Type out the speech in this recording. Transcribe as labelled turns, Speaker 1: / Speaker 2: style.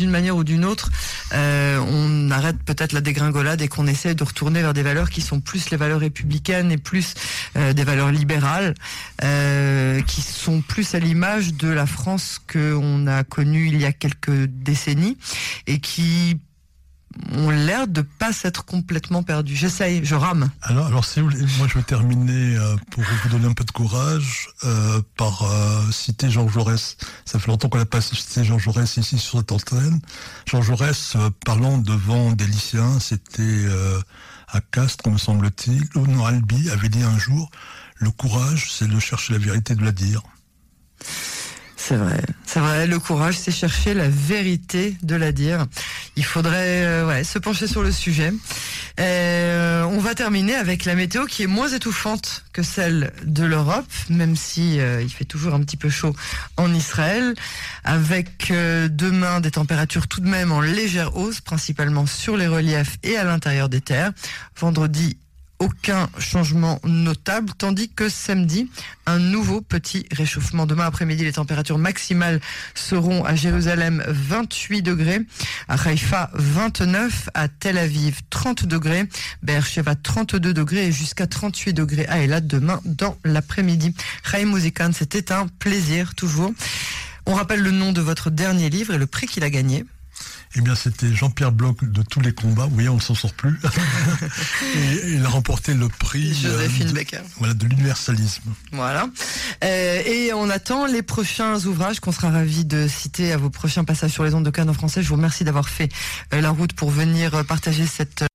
Speaker 1: d'une manière ou d'une autre, on arrête peut-être la dégringolade et qu'on essaie de retourner vers des valeurs qui sont plus les valeurs républicaines et plus des valeurs libérales, qui sont plus à l'image de la France qu'on a connue il y a quelques décennies et qui ont l'air de pas s'être complètement perdus. J'essaye, je rame.
Speaker 2: Alors si vous voulez, moi je vais terminer pour vous donner un peu de courage par citer Jean Jaurès. Ça fait longtemps qu'on n'a pas cité Jean Jaurès ici sur cette antenne. Jean Jaurès parlant devant des lycéens, c'était à Castres, me semble-t-il, ou non, Albi avait dit un jour, le courage c'est de chercher la vérité, de la dire.
Speaker 1: C'est vrai, le courage, c'est chercher la vérité de la dire. Il faudrait se pencher sur le sujet. On va terminer avec la météo qui est moins étouffante que celle de l'Europe, même si il fait toujours un petit peu chaud en Israël, avec demain des températures tout de même en légère hausse, principalement sur les reliefs et à l'intérieur des terres. Vendredi, aucun changement notable, tandis que samedi, un nouveau petit réchauffement. Demain après-midi, les températures maximales seront à Jérusalem 28 degrés, à Haïfa 29, à Tel Aviv 30 degrés, Be'er-Sheva 32 degrés et jusqu'à 38 degrés à Eilat demain dans l'après-midi. Chaim Mouzikan, c'était un plaisir toujours. On rappelle le nom de votre dernier livre et le prix qu'il a gagné.
Speaker 2: Eh bien, c'était Jean-Pierre Bloch de Tous les combats. Vous voyez, on ne s'en sort plus. Et il a remporté le prix
Speaker 1: Joséphine Becker.
Speaker 2: Voilà, de l'universalisme.
Speaker 1: Voilà. Et on attend les prochains ouvrages qu'on sera ravis de citer à vos prochains passages sur les ondes de Cannes en français. Je vous remercie d'avoir fait la route pour venir partager cette